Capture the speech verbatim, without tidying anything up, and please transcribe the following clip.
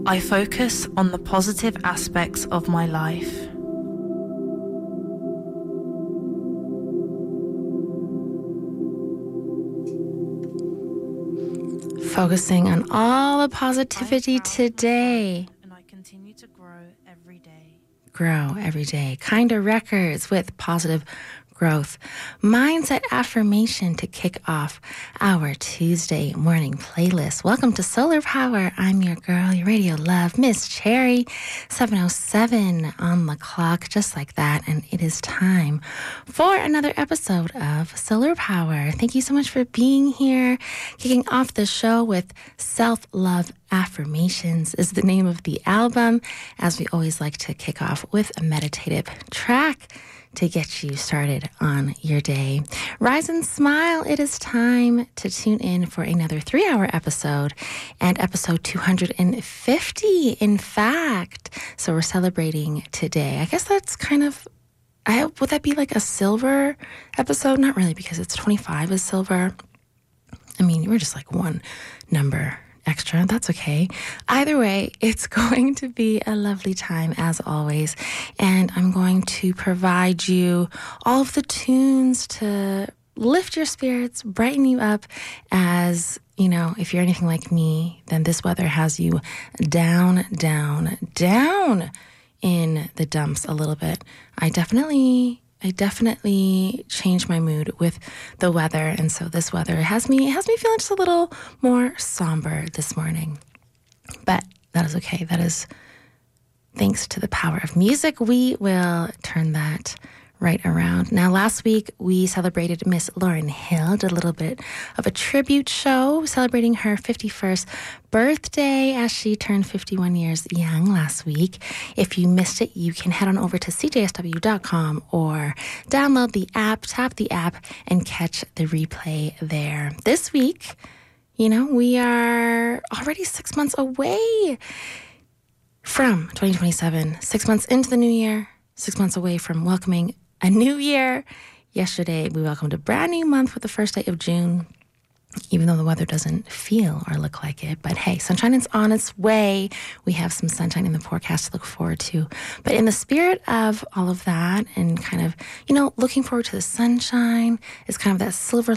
I focus on the positive aspects of my life. Focusing on all the positivity today. And I continue to grow every day. Grow every day. Kinder Records with positive growth. Mindset affirmation to kick off our Tuesday morning playlist. Welcome to Solar Power. I'm your girl, your radio love, Miss Cherry. seven oh seven on the clock, just like that. And it is time for another episode of Solar Power. Thank you so much for being here. Kicking off the show with Self-Love Affirmations is the name of the album, as we always like to kick off with a meditative track to get you started on your day. Rise and smile. It is time to tune in for another three-hour episode, and episode two hundred fifty, in fact. So we're celebrating today. I guess that's kind of, I would that be like a silver episode? Not really, because it's twenty-five is silver. I mean, we're just like one number extra. That's okay. Either way, it's going to be a lovely time as always. And I'm going to provide you all of the tunes to lift your spirits, brighten you up, as, you know, if you're anything like me, then this weather has you down, down, down in the dumps a little bit. I definitely... I definitely changed my mood with the weather, and so this weather has me has me feeling just a little more somber this morning. But that is okay. That is thanks to the power of music. We will turn that right around. Now, last week we celebrated Miss Lauryn Hill, did a little bit of a tribute show celebrating her fifty-first birthday as she turned fifty-one years young last week. If you missed it, you can head on over to c j s w dot com or download the app, tap the app, and catch the replay there. This week, you know, we are already six months away from twenty twenty-seven, six months into the new year, six months away from welcoming a new year. Yesterday, we welcomed a brand new month with the first day of June, even though the weather doesn't feel or look like it. But hey, sunshine is on its way. We have some sunshine in the forecast to look forward to. But in the spirit of all of that and kind of, you know, looking forward to the sunshine, is kind of that silver